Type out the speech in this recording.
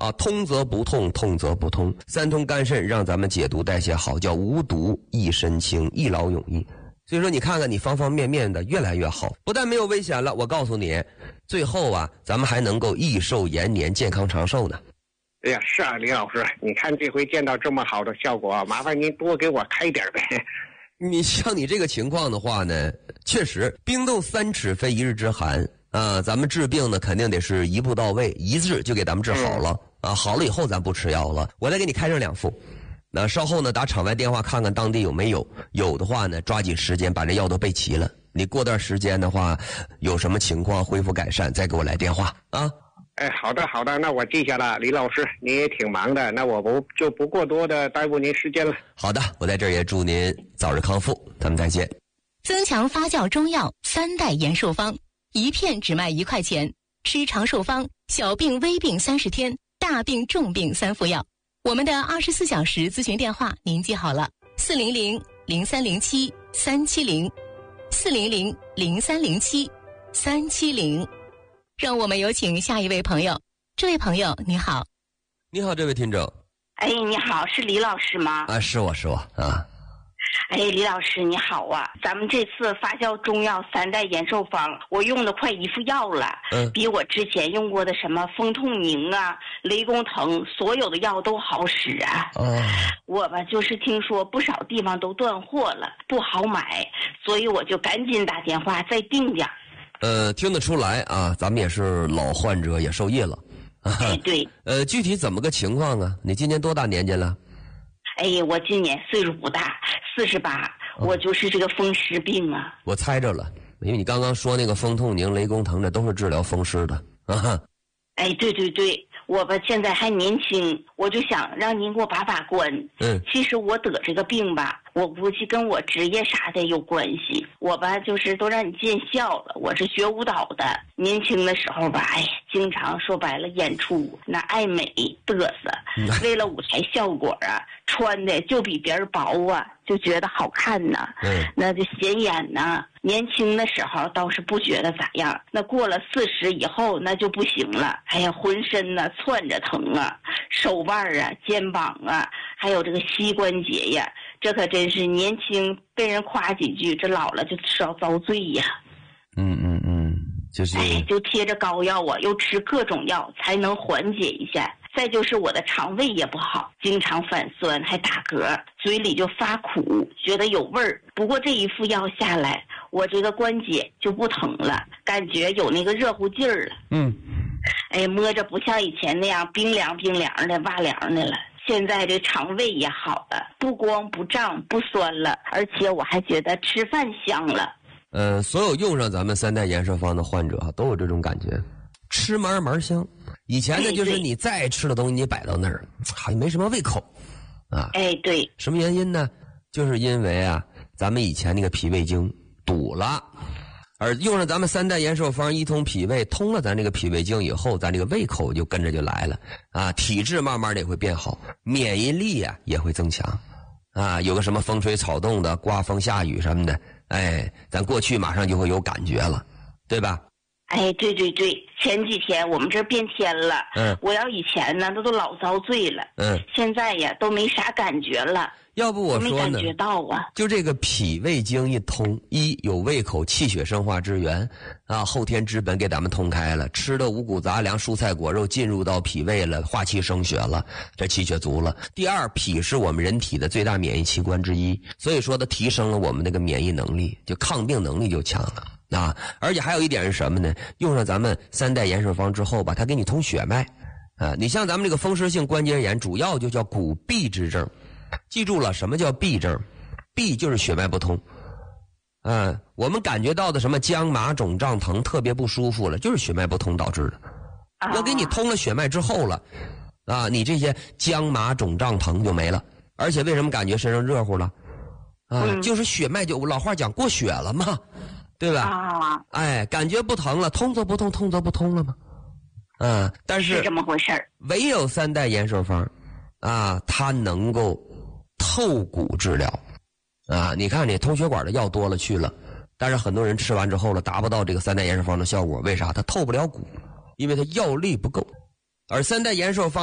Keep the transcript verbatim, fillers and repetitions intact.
啊，通则不痛，痛则不通。三通肝肾让咱们解毒代谢好，叫无毒益身轻，一劳永逸。所以说你看看你方方面面的越来越好，不但没有危险了，我告诉你，最后啊咱们还能够益寿延年，健康长寿呢。 哎呀，是啊，李老师，你看这回见到这么好的效果，麻烦您多给我开点呗。 你像你这个情况的话呢，确实冰冻三尺非一日之寒啊，咱们治病呢肯定得是一步到位，一治就给咱们治好了、嗯、啊，好了以后咱不吃药了，我再给你开上两副。那稍后呢打场外电话看看当地有没有，有的话呢抓紧时间把这药都备齐了，你过段时间的话有什么情况恢复改善再给我来电话啊。 哎，好的好的，那我记下了。李老师你也挺忙的，那我不就不过多的耽误您时间了。 好的，我在这儿也祝您早日康复，咱们再见。 增强发酵中药三代延寿方，一片只卖一块钱，吃长寿方，小病微病三十天，大病重病三副药。我们的二十四小时咨询电话您记好了，四零零零三零七三七零，四零零零三零七三七零。让我们有请下一位朋友。这位朋友你好。 你好，这位听众。 哎，你好，是李老师吗？ 啊，是我是我啊。 哎，李老师你好啊，咱们这次发酵中药三代延寿方，我用了快一副药了，嗯，比我之前用过的什么风痛宁啊、雷公藤，所有的药都好使啊。哦，我吧就是听说不少地方都断货了，不好买，所以我就赶紧打电话再订点。 呃，听得出来啊，咱们也是老患者，也受益了。 哎，对。 呃，具体怎么个情况啊？你今年多大年纪了？ 哎，我今年岁数不大，四十八，我就是这个风湿病啊。 我猜着了，因为你刚刚说那个风痛宁、雷公藤，这都是治疗风湿的啊。 哎，对对对，我吧现在还年轻，我就想让您给我把把关。嗯，其实我得这个病吧，我估计跟我职业啥的有关系。我吧就是都让你见笑了，我是学舞蹈的，年轻的时候吧，哎，经常说白了演出那爱美嘚瑟，为了舞台效果啊，穿的就比别人薄啊，就觉得好看呐。嗯，那就显眼呐。年轻的时候倒是不觉得咋样，那过了四十以后那就不行了。哎呀，浑身呢窜着疼啊，手腕啊、肩膀啊，还有这个膝关节呀，这可真是年轻被人夸几句，这老了就遭遭罪呀。 嗯嗯嗯，就是哎，就贴着膏药啊，又吃各种药才能缓解一下。再就是我的肠胃也不好，经常反酸还打嗝，嘴里就发苦，觉得有味儿。不过这一副药下来，我这个关节就不疼了，感觉有那个热乎劲儿了。嗯，哎，摸着不像以前那样冰凉冰凉的、哇凉的了。现在这肠胃也好了，不光不胀不酸了，而且我还觉得吃饭香了。 呃，所有用上咱们三代延寿方的患者都有这种感觉，吃嘛嘛香。以前呢，就是你再爱吃的东西，你摆到那儿，好像没什么胃口，啊。 哎，对。 什么原因呢？就是因为啊，咱们以前那个脾胃经堵了，而用上咱们三代延寿方一通脾胃，通了咱这个脾胃经以后，咱这个胃口就跟着就来了啊，体质慢慢的也会变好，免疫力啊也会增强啊。有个什么风吹草动的、刮风下雨什么的，哎，咱过去马上就会有感觉了，对吧？ 哎，对对对，前几天我们这变天了，嗯，我要以前呢，那都老遭罪了，嗯，现在呀都没啥感觉了。 要不我说呢， 没感觉到啊， 就这个脾胃经一通，一有胃口，气血生化之源啊，后天之本给咱们通开了，吃的五谷杂粮、蔬菜果肉进入到脾胃了，化气生血了，这气血足了。第二，脾是我们人体的最大免疫器官之一，所以说它提升了我们那个免疫能力，就抗病能力就强了。啊，而且还有一点是什么呢？用上咱们三代延寿方之后吧，它给你通血脉啊。你像咱们这个风湿性关节炎，主要就叫骨闭之症。记住了，什么叫闭症？闭就是血脉不通。嗯，我们感觉到的什么僵麻肿胀疼特别不舒服了，就是血脉不通导致的。我给你通了血脉之后了，啊，你这些僵麻肿胀疼就没了。而且为什么感觉身上热乎了？啊，嗯、就是血脉就老话讲过血了嘛。对吧？啊，哎，感觉不疼了，通则不通，通则不通了吗？嗯，但是是这么回事儿。 唯有三代延寿方，啊，它能够透骨治疗，啊，你看你通血管的药多了去了，但是很多人吃完之后了，达不到这个三代延寿方的效果，为啥？它透不了骨，因为它药力不够，而三代延寿方。